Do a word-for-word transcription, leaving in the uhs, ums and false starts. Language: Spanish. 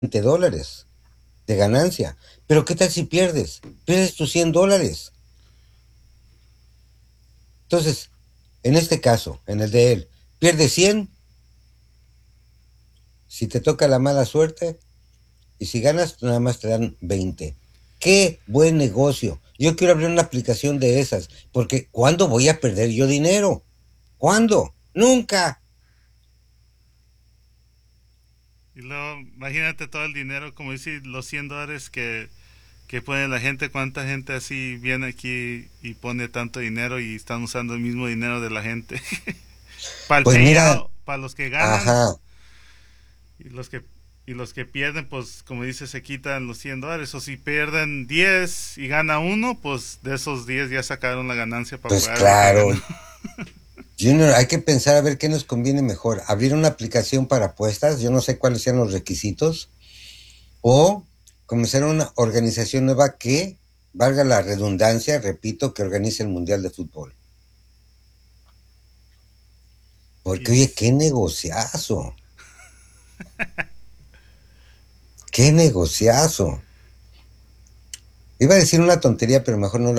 veinte dólares de ganancia. Pero ¿qué tal si pierdes? Pierdes tus cien dólares. Entonces, en este caso, en el de él, pierdes cien si te toca la mala suerte y si ganas, nada más te dan veinte. ¡Qué buen negocio! Yo quiero abrir una aplicación de esas, porque ¿cuándo voy a perder yo dinero? ¿Cuándo? Nunca. Y luego, imagínate todo el dinero, como dice, los cien dólares que, que pone la gente, cuánta gente así viene aquí y pone tanto dinero y están usando el mismo dinero de la gente. Para el Pues mira, payout, para los que ganan ajá, y los que y los que pierden, pues como dice, se quitan los cien dólares. O si pierden diez y gana uno, pues de esos diez ya sacaron la ganancia para pues pagar el que claro. ganó. Junior, hay que pensar a ver qué nos conviene mejor. Abrir una aplicación para apuestas, yo no sé cuáles sean los requisitos, o comenzar una organización nueva que, valga la redundancia, repito, que organice el Mundial de Fútbol. Y Porque, oye, s- qué negociazo, qué negociazo. Iba a decir una tontería, pero mejor no la